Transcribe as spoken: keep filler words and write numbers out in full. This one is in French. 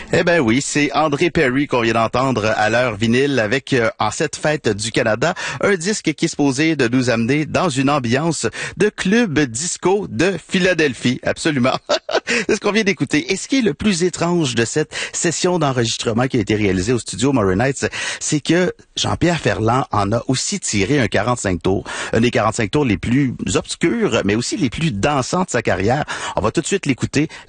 Eh ben oui, c'est André Perry qu'on vient d'entendre à l'heure vinyle avec euh, En cette fête du Canada, un disque qui est supposé de nous amener dans une ambiance de club disco de Philadelphie. Absolument. C'est ce qu'on vient d'écouter. Et ce qui est le plus étrange de cette session d'enregistrement qui a été réalisée au studio Morin Heights, c'est que Jean-Pierre Ferland en a aussi tiré un quarante-cinq tours. Un des quarante-cinq tours les plus obscurs, mais aussi les plus dansants de sa carrière. On va tout de suite l'écouter.